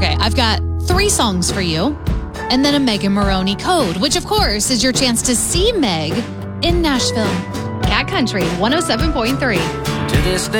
Okay, I've got 3 songs for you, and then a Megan Moroney code, which of course is your chance to see Meg in Nashville. Cat Country 107.3. To this day.